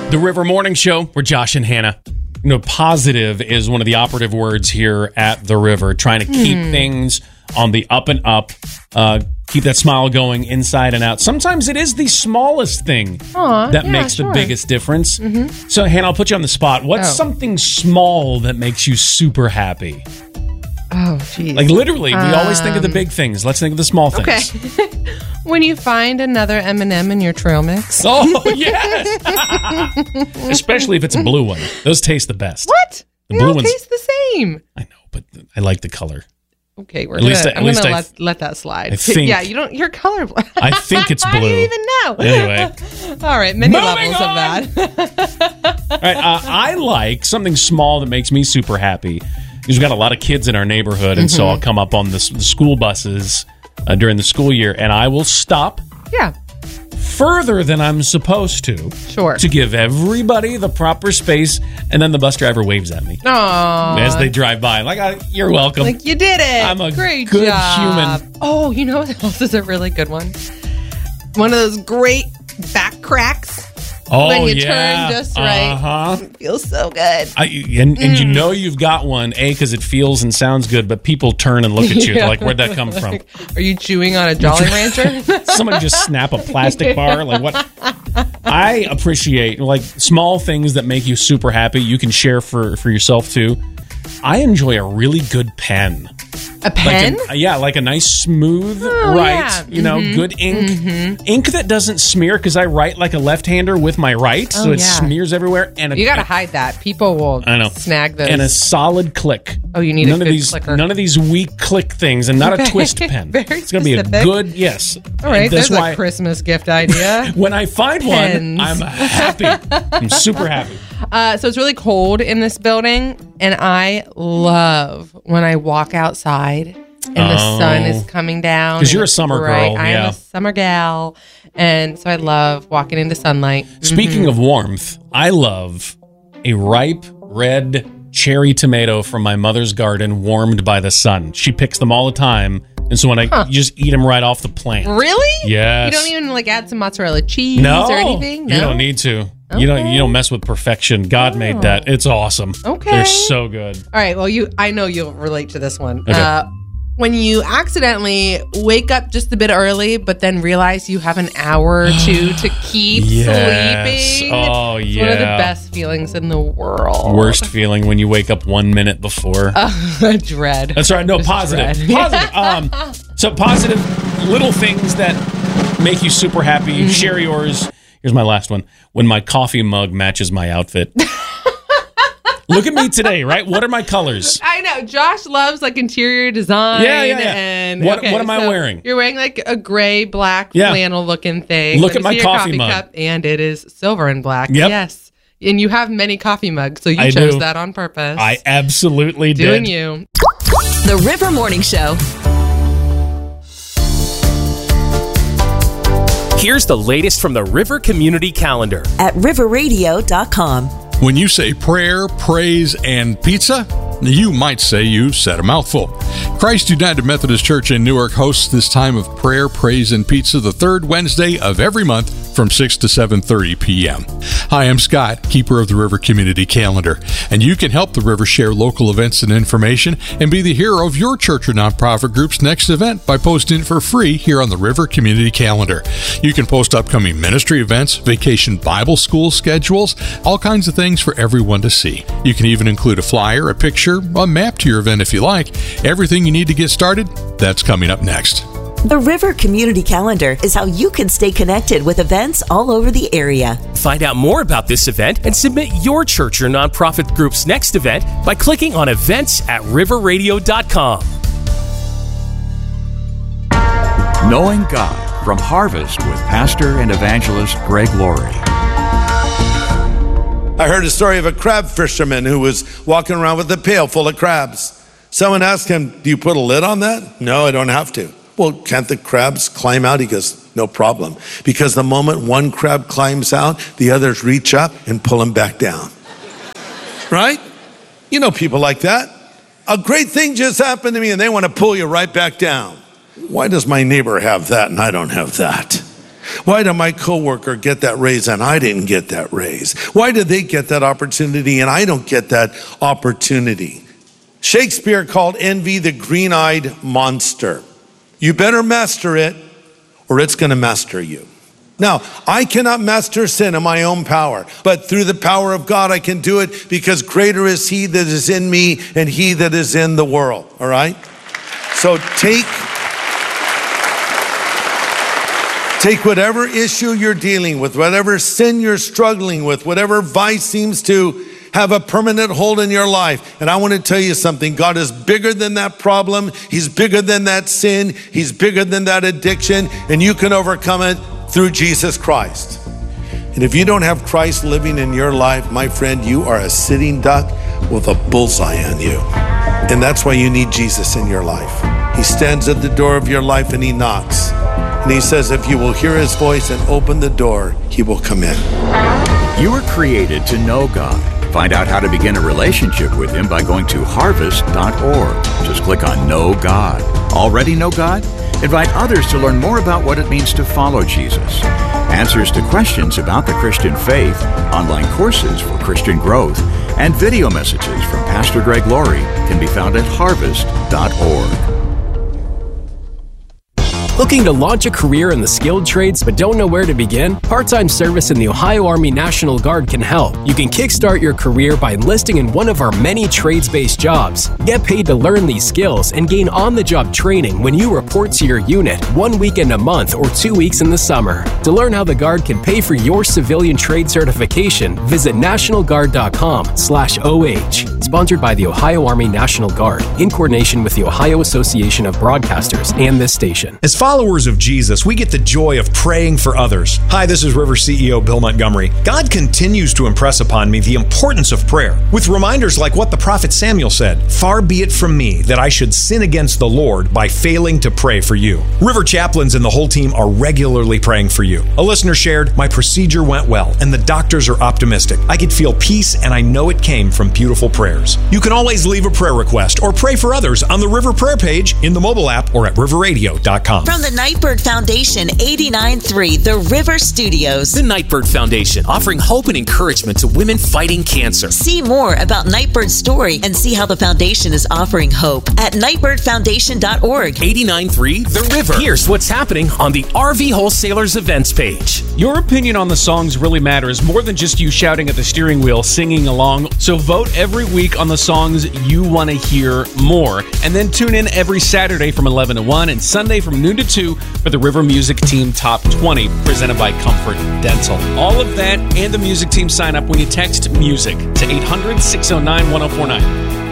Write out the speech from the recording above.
The River Morning Show, we're Josh and Hannah. You know, positive is one of the operative words here at the River, trying to keep things on the up and up, keep that smile going inside and out. Sometimes it is the smallest thing that makes the biggest difference. So, Hannah, I'll put you on the spot. What's something small that makes you super happy? Oh, geez. Like, literally, we always think of the big things. Let's think of the small things. Okay. When you find another M&M in your trail mix. Oh, yes! Especially if it's a blue one. Those taste the best. What? The They blue all ones taste the same. I know, but I like the color. Okay, I'm least gonna let that slide. I think- yeah, you're colorblind. I think it's blue. How do you even know? Anyway. All right, many Moving levels on. of that. All right, I like something small that makes me super happy. Because we've got a lot of kids in our neighborhood, and so I'll come up on the school buses during the school year, and I will stop Yeah, further than I'm supposed to. Sure. To give everybody the proper space, and then the bus driver waves at me Aww. as they drive by. Like, you're welcome. Like you did it. I'm a great good job. human. Oh, you know what else is a really good one? One of those great back cracks. Oh, when you yeah. turn just right. Uh-huh. It feels so good. And you know you've got one, A, because it feels and sounds good, but people turn and look at you. They're like, where'd that come from? Are you chewing on a Jolly Rancher? Somebody just snap a plastic bar? Like, what? I appreciate, like, small things that make you super happy. You can share for yourself, too. I enjoy a really good pen. A pen? Like a nice smooth yeah. you know, good ink. Ink that doesn't smear, because I write like a left-hander with my right, so it smears everywhere. And You got to hide that. People will snag those. And a solid click. Oh, you need a good clicker. None of these weak click things, and not a twist pen. It's going to be a good, yes. All right, that's there's why a Christmas gift idea. when I find Pens. one, I'm happy. I'm super happy. So it's really cold in this building, and I love when I walk outside and the sun is coming down. Because you're a summer girl. I am a summer gal, and so I love walking into sunlight. Speaking of warmth, I love a ripe red cherry tomato from my mother's garden warmed by the sun. She picks them all the time, and so when you just eat them right off the plant. Really? Yes. You don't even like add some mozzarella cheese or anything? No, you don't need to. Okay. You don't mess with perfection. God made that. It's awesome. Okay. They're so good. All right. Well, I know you'll relate to this one. Okay. When you accidentally wake up just a bit early, but then realize you have an hour or two to keep sleeping. Oh, it's yeah. one of the best feelings in the world. Worst feeling when you wake up 1 minute before. Dread. That's right. No, positive. Dread. Positive. So positive little things that make you super happy. Share yours. Here's my last one. When my coffee mug matches my outfit. Look at me today, right? What are my colors? I know. Josh loves like interior design. Yeah. And What am I wearing? You're wearing like a gray, black flannel looking thing. Look Let at me my see your coffee mug. cup, and it is silver and black. Yep. Yes. And you have many coffee mugs, so you I chose do. that on purpose. I absolutely did. Doing you. The River Morning Show. Here's the latest from the River Community Calendar At riverradio.com. When you say prayer, praise, and pizza, you might say you said a mouthful. Christ United Methodist Church in Newark hosts this time of prayer, praise, and pizza the third Wednesday of every month from 6 to 7:30 p.m. Hi, I'm Scott, keeper of the River Community Calendar, and you can help the River share local events and information and be the hero of your church or nonprofit group's next event by posting it for free here on the River Community Calendar. You can post upcoming ministry events, vacation Bible school schedules, all kinds of things for everyone to see. You can even include a flyer, a picture, a map to your event if you like. Everything you need to get started, that's coming up next. The River Community Calendar is how you can stay connected with events all over the area. Find out more about this event and submit your church or nonprofit group's next event by clicking on events at riverradio.com. Knowing God from Harvest with Pastor and Evangelist Greg Laurie. I heard a story of a crab fisherman who was walking around with a pail full of crabs. Someone asked him, "Do you put a lid on that?" "No, I don't have to." "Well, can't the crabs climb out?" He goes, "No problem. Because the moment one crab climbs out, the others reach up and pull him back down." Right? You know people like that. A great thing just happened to me and they want to pull you right back down. Why does my neighbor have that and I don't have that? Why did my coworker get that raise and I didn't get that raise? Why did they get that opportunity and I don't get that opportunity? Shakespeare called envy the green-eyed monster. You better master it or it's going to master you. Now, I cannot master sin in my own power, but through the power of God, I can do it because greater is He that is in me and He that is in the world, all right? So take whatever issue you're dealing with, whatever sin you're struggling with, whatever vice seems to have a permanent hold in your life. And I want to tell you something. God is bigger than that problem. He's bigger than that sin. He's bigger than that addiction. And you can overcome it through Jesus Christ. And if you don't have Christ living in your life, my friend, you are a sitting duck with a bullseye on you. And that's why you need Jesus in your life. He stands at the door of your life and He knocks. And He says, if you will hear His voice and open the door, He will come in. You were created to know God. Find out how to begin a relationship with Him by going to harvest.org. Just click on Know God. Already know God? Invite others to learn more about what it means to follow Jesus. Answers to questions about the Christian faith, online courses for Christian growth, and video messages from Pastor Greg Laurie can be found at harvest.org. Looking to launch a career in the skilled trades but don't know where to begin? Part-time service in the Ohio Army National Guard can help. You can kickstart your career by enlisting in one of our many trades-based jobs. Get paid to learn these skills and gain on-the-job training when you report to your unit 1 weekend a month or 2 weeks in the summer. To learn how the Guard can pay for your civilian trade certification, visit nationalguard.com/OH. Sponsored by the Ohio Army National Guard in coordination with the Ohio Association of Broadcasters and this station. As followers of Jesus, we get the joy of praying for others. Hi, this is River CEO Bill Montgomery. God continues to impress upon me the importance of prayer, with reminders like what the prophet Samuel said, "Far be it from me that I should sin against the Lord by failing to pray for you." River chaplains and the whole team are regularly praying for you. A listener shared, "My procedure went well, and the doctors are optimistic. I could feel peace, and I know it came from beautiful prayers." You can always leave a prayer request or pray for others on the River Prayer page in the mobile app or at riverradio.com. From the Nightbird Foundation, 89.3 The River Studios. The Nightbird Foundation, offering hope and encouragement to women fighting cancer. See more about Nightbird's story and see how the foundation is offering hope at nightbirdfoundation.org. 89.3 The River. Here's what's happening on the RV Wholesalers events page. Your opinion on the songs really matters more than just you shouting at the steering wheel, singing along. So vote every week on the songs you want to hear more. And then tune in every Saturday from 11 to 1 and Sunday from noon to 2 for the River Music Team Top 20 presented by Comfort Dental. All of that and the music team sign up when you text MUSIC to 800-609-1049.